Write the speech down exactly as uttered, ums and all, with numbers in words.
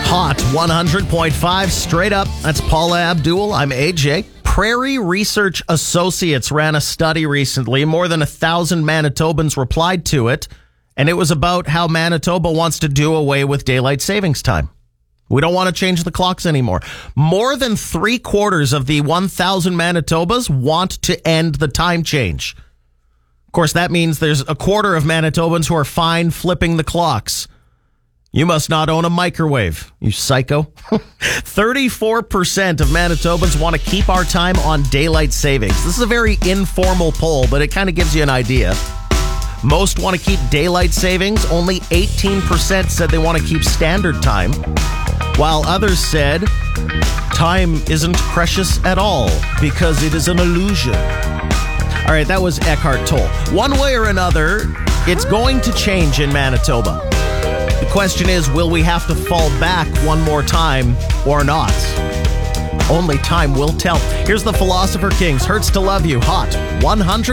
Hot one hundred point five straight up. That's Paula Abdul. I'm A J. Prairie Research Associates ran a study recently. More than a thousand Manitobans replied to it, and it was about how Manitoba wants to do away with daylight savings time. We don't want to change the clocks anymore. More than three quarters of the one thousand Manitobas want to end the time change. Of course, that means there's a quarter of Manitobans who are fine flipping the clocks. You must not own a microwave, you psycho. thirty-four percent of Manitobans want to keep our time on daylight savings. This is a very informal poll, but it kind of gives you an idea. Most want to keep daylight savings. Only eighteen percent said they want to keep standard time, while others said time isn't precious at all because it is an illusion. All right, that was Eckhart Tolle. One way or another, it's going to change in Manitoba. The question is, will we have to fall back one more time or not? Only time will tell. Here's the Philosopher Kings. Hurts to Love You. Hot one hundred.